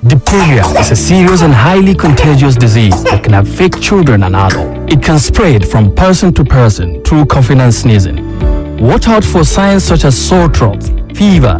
Diphtheria is a serious and highly contagious disease that can affect children and adults. It can spread from person to person through coughing and sneezing. Watch out for signs such as sore throat, fever.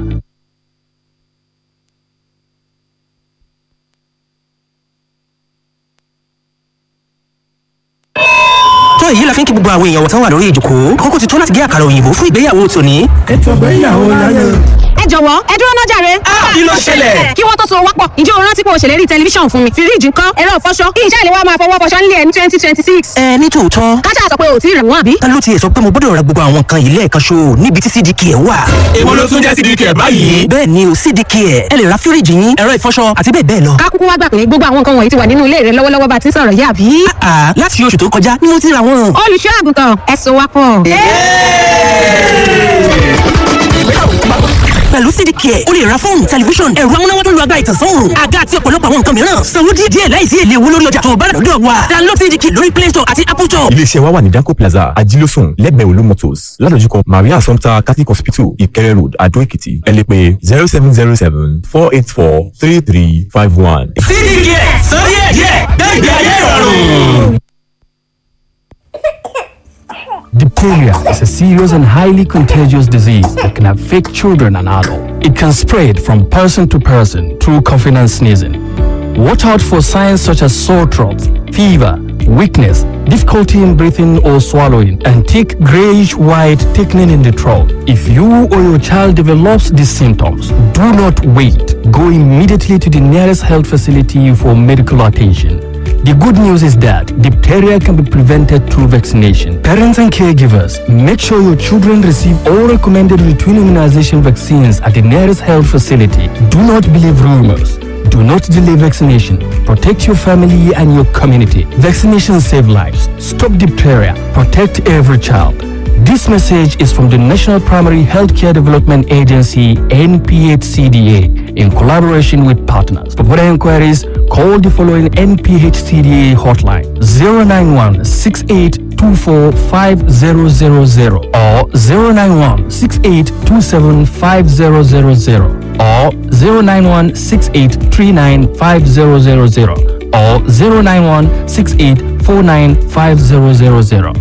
èyí la fi ń kí gbogbo àwọn èèyàn tó wà lórí ìjókòó àkókò ti tó láti gé àkàrà òyìnbó fún ìgbéyàwó tòní. ètò ìgbéyàwó láyé. ẹ jọ̀wọ́ ẹ dúró náà jàre. kí ló ṣẹlẹ̀? kí wọ́n tó so wápọ̀ ǹjẹ́ o rántí pé o ṣèlérí tẹlifíṣàn fún mi fíríjì ńkọ́ ẹ̀rọ ìfọṣọ kí iṣẹ́ ìléwọ́ máa fọwọ́ fọṣọ nílé ẹ̀ ní 2026. ní tòótọ́. kájà sọ pé o ò tí ì rẹ̀ wọ́n àbí. ta ló tiẹ̀ sọ pé mo gbọ́dọ̀ ra gbogbo àwọn nǹkan yìí lẹ́ẹ̀kan ṣo níbi tí CDK ẹ̀ wà. èwo ló tún jẹ́ CDK ẹ̀ báyìí. bẹ́ẹ̀ ni o CDK ẹ̀ ẹ lè ra fíríjì yín ẹ̀rọ ìfọṣọ àti bẹ́ẹ̀ bẹ́ẹ̀ lọ. ká kúkú wá gbà pé gbogbo àwọn nǹkan wọ̀nyí ti wà nínú ilé rẹ lọ́wọ́lọ́wọ́ bá ti ń sọ̀rọ̀ yìí àbí. láti oṣù tó kọjá ni mo ti ra wọn. olùṣọ́ àgùntàn ẹ so wápọ̀. pẹ̀lú CDK o lè ra fóònù tẹlifíṣọ̀n ẹ̀rọ amúnáwá tó ń lo agbára ìtànsán-òòrùn àga àti ọ̀pọ̀lọpọ̀ àwọn nǹkan mìíràn sanwó díẹ̀ láìsí èlé owó lórí ọjà tó bá rà lọ́dọ̀ wa. download CDK lórí Play Store àti Apple Store. iléeṣẹ́ wa wà ní Danco Plaza Ajílósùn lẹ́gbẹ̀ẹ́ Olú Motors ládojúkọ Maria Assumpta Catholic Hospital Ìkẹrẹ Road Adó Èkìtì. ẹ lè pè 0707 484 3351. CDK sọ díẹ̀ gbẹ̀gbẹ̀ ayé ìrọ̀rùn. Diphtheria is a serious and highly contagious disease that can affect children and adults. It can spread from person to person through coughing and sneezing. Watch out for signs such as sore throat, fever, weakness, difficulty in breathing or swallowing, and thick grayish-white thickening in the throat. If you or your child develops these symptoms, do not wait. Go immediately to the nearest health facility for medical attention. The good news is that diphtheria can be prevented through vaccination. Parents and caregivers, make sure your children receive all recommended routine immunization vaccines at the nearest health facility. Do not believe rumors. Do not delay vaccination. Protect your family and your community. Vaccinations save lives. Stop diphtheria. Protect every child. This message is from the National Primary Healthcare Development Agency, NPHCDA, in collaboration with partners. For further inquiries, call the following NPHCDA hotline: 091 6824 5000 or 091 6827 5000 or 091 6839 5000 or 091 6849 5000.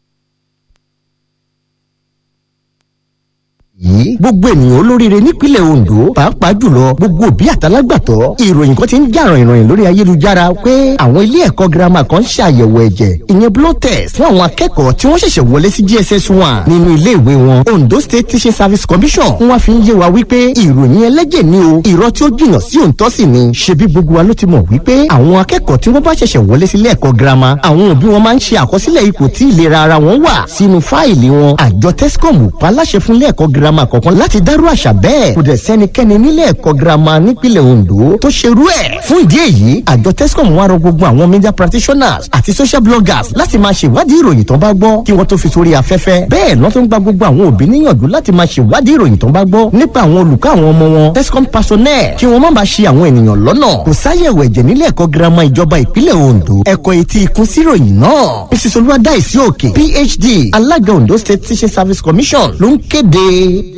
yìí gbogbo ènìyàn olóríire nípínlẹ̀ Ondo pàápàá jùlọ gbogbo òbí àtàlágbàtọ́ ìròyìn kan ti ń jà ròyìn lórí ayélujára pé àwọn ilé ẹ̀kọ́ girama kan ń ṣàyẹ̀wò ẹ̀jẹ̀ ìyẹn blood test fún àwọn akẹ́kọ̀ọ́ tí wọ́n ṣẹ̀ṣẹ̀ wọlé sí JSS 1 nínú ilé ìwé wọn. Ondo State Teaching Service Commission wọ́n fi ń yé wa wípé ìròyìn ẹlẹ́jẹ̀ ni o irọ́ tí ó jìnnà sí òǹtọ́ sì ni. ṣebí gbogbo wa ló ti mọ̀ wípé àwọn akẹ́kọ̀ọ́ tí wọ́n bá ṣẹ̀ṣẹ̀ wọlé sí ilé ẹ̀kọ́ girama àwọn òbí wọn máa ń ṣe àkọsílẹ̀ ipò tí ìlera ara wọn wà sínú fáìlì wọn. àjọ TESCOM pa láṣẹ fún ilé ẹ̀kọ́ girama kọ̀ọ̀kan láti dárú àṣà bẹ́ẹ̀ kò dẹ̀ sẹ́nikẹ́ni nílé ẹ̀kọ́ girama nípínlẹ̀ Ondo tó ṣerú ẹ̀. fún ìdí èyí àjọ TESCOM wá rọ gbogbo àwọn media practitioners àti social bloggers láti máa ṣèwádìí ìròyìn tó bá gbọ́ kí wọ́n tó fi sórí afẹ́fẹ́. bẹ́ẹ̀ lọ́ tó ń gba gbogbo àwọn òbí níyànjú láti máa ṣèwádìí ìròyìn tó bá gbọ́ nípa àwọn olùkọ́ àwọn ọmọ wọn TESCOM personnel kí wọ́n má bàa ṣì àwọn ènìyàn lọ́nà. kò sáyẹ̀wò ẹ̀jẹ̀ nílé ẹ̀kọ́ girama ìjọba ìpínlẹ̀ Ondo. ẹ̀kọ́ etí ikún síròyìn náà. Mrs. Olúwadáìsí Òkè PhD alága Ondo State Teaching Service Commission ló ń kéde.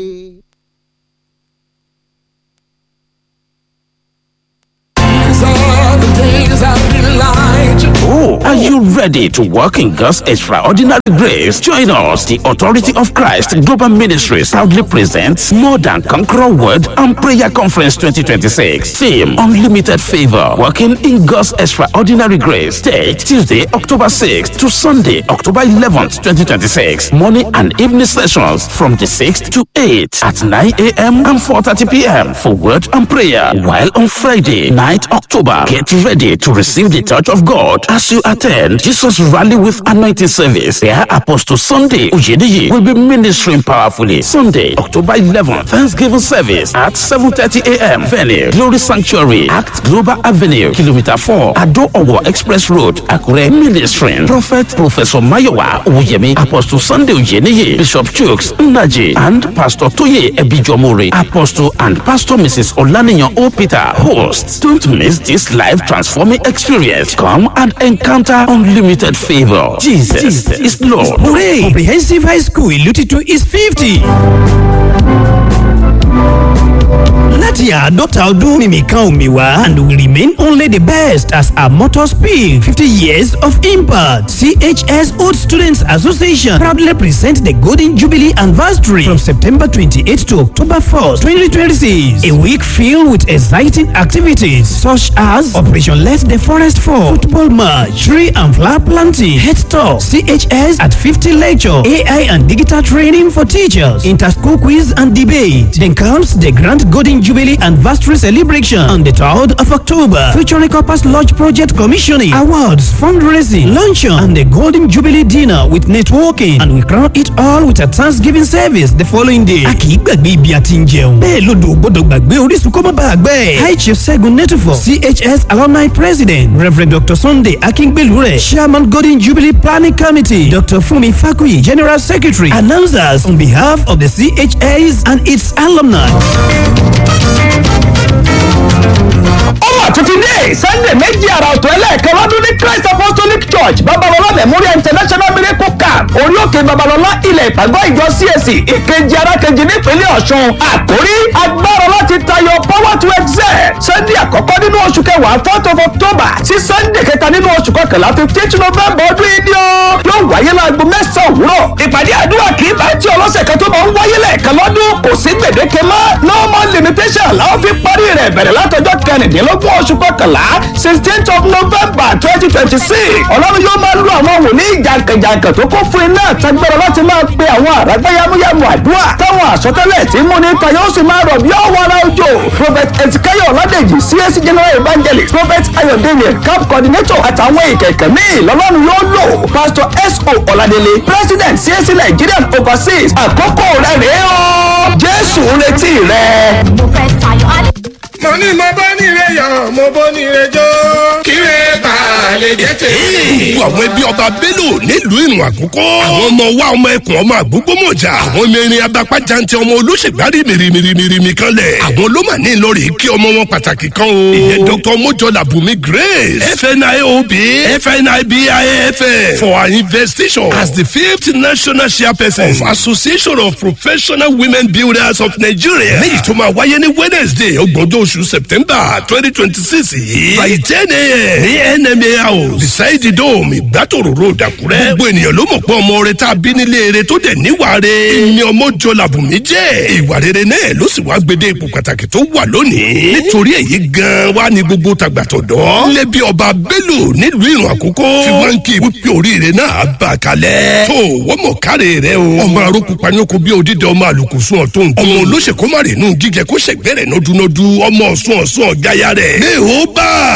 Are you ready to walk in God's extraordinary grace? Join us. The Authority of Christ Global Ministries proudly presents More Than Conqueror Word and Prayer Conference 2026. Theme: Unlimited Favor. Walking in God's extraordinary grace. Date: Tuesday, October 6th to Sunday, October 11th, 2026. Morning and evening sessions from the 6th to 8 at 9 a.m. and 4:30 p.m. for word and prayer. While on Friday, 9th October, get ready to receive the touch of God as you attend Jesus Rally with Anointing Service. There, Apostle Sunday Ujedeyi will be ministering powerfully. Sunday, October 11th, Thanksgiving service at 7:30 a.m. Venue: Glory Sanctuary, Act Global Avenue, Kilometer 4, Ado Owo Express Road, Akure. Ministering Prophet Professor Mayowa Oyemi, Apostle Sunday Ujedeyi, Bishop Chooks Nnaji, and Pastor Toye Ebijomori, Apostle and Pastor Mrs. Olaniyan O. Peter. Hosts. Don't miss this life transforming experience. Come and encounter unlimited favor. Jesus is Lord. Hooray! Comprehensive High School Ilutitu is 50. láti 50 ọdún mímì kan omi wá and we remain only the best as our motto speak. 50 years of impact. CHS Old Students Association proudly present the Golden Jubilee Anniversary from September 28th to October 1st, 2026. A week filled with exciting activities such as Operation Let the Forest Fall, football match, tree and flower planting, head talk, CHS at 50 lecture, AI and digital training for teachers, inter-school quiz and debate. Then comes the Grand Golden Jubilee Anniversary celebration on the 3rd of October, featuring Corpus Lodge Project commissioning, awards, fundraising, luncheon, and the Golden Jubilee dinner with networking. And we crown it all with a Thanksgiving service the following day. A kì í gbàgbé ibi àti ń jẹun. Bẹ́ẹ̀ lodò gbọ́dọ̀ gbàgbé orísun kó má bàa gbẹ́. High Chief Segun Netufo, CHS Alumni President, Reverend Dr. Sunday Akingbelure, Chairman Golden Jubilee Planning Committee, Dr. Fumi Fakuyi, General Secretary, announcers on behalf of the CHS and its alumni. Tuntun dé Sunday méjì àrà ọ̀tọ̀ ẹlẹ́ẹ̀kan lọ́dún ní Christ Apostolic Church Babalọlá Memorial International Miracle Camp orí òkè Babalọlá ilẹ̀ ìpàgọ́ ìjọ CAC ìkejì arákejì nípínlẹ̀ Ọ̀ṣun. Àkórí agbára láti tayọ power to excel. Sunday àkọ́kọ́ nínú oṣù kẹwàá 4th of October sí Sunday kẹta nínú oṣù kọkànlá 15th November ọdún yìí ni ó yóò wáyé láago 9 òwúrọ̀. Ìpàdé àdúrà kì í bá tí ọlọ́sẹ̀ kan tó máa ń wáyé lẹ́ẹ̀kan lọ́dún kò sí gbèdéke mọ́ no more limitation láwọn fi parí rẹ̀ bẹ̀rẹ̀ látọjọ́ kẹrìndínlógún oṣù kọkànlá 16th of November 2026. Ọlọ́run yóò máa lo àwọn wòlíì jàǹkànjàǹkàn tó kún fún iná àtàgbẹ́rọ láti máa pe àwọn àràgbá yamuyamu àdúrà táwọn àsọtẹ́lẹ̀ tí mú nípa yóò sì máa rọ̀ bí ọ̀wọ́ ara òjò. Prophet Ezekiel Ọládèjì CAC General Evangelist, Prophet Ayọ̀délé Camp Coordinator àtàwọn ìkẹ̀kẹ̀ míì lọ́lọ́run yóò lò. Pastor S.O. Ọládélé President CAC Nigerian Overseas. Àkókò rẹ̀ rèé o Jésù ń retí rẹ. mo fẹ́ tayọ alẹ́. mo ní mo bọ́ ní ire yọ̀ mo bọ́ ní ire jó kíre bá a lè jẹ́ tèmi. gbogbo àwọn ẹbí ọba Bello nílùú Ìrùn Àkókò. àwọn ọmọ wa ọmọ ẹkùn ọmọ Àgbógbómọ̀jà. àwọn mẹ́rin abapá jantẹ ọmọ olóṣègbárì mìrìmìrìmìrì kan lẹ̀. àwọn ló mà ní Ìlọrin kí ọmọ wọn pàtàkì kan o. ìyẹn Dr. Mojola Bumi Grace FNIOB FNIBIFF for her investigation as the 5th national chairperson of Association of Professional Women Builders of Nigeria. léyìí tó máa wáyé ní Wednesday ọgbọ̀njọ́ oṣù September 2026 yìí by 10 a.m. ní NMA House beside the Dome Ìgbàtòrò Road Àkúrẹ́. gbogbo ènìyàn ló mọ̀ pé ọmọ rẹ̀ tá a bí nílé rẹ̀ tó dẹ̀ níwà rẹ̀. ìní Mojola Bumi jẹ́ ìwà rere náà ló sì wá gbédé ipò pàtàkì tó wà lónìí. nítorí èyí gan wá ní gbogbo tàgbàtọ̀dọ́. lẹ́bí ọba Bello nílùú Ìrùn Àkókò fi wá ń kí wípé oríire náà bá kalẹ̀. tó wọ́n mọ̀ káre rẹ̀ o. ọmọ arókù panyókò bí odídẹ ọmọ àlùkùsùn ọ̀tún. ọmọ olóṣèkó má rè nù gígẹ kó ṣègbẹ́rẹ̀ nọdúnọdú ọmọ ọ̀sùn ọ̀gáyà rẹ̀. ní ó bá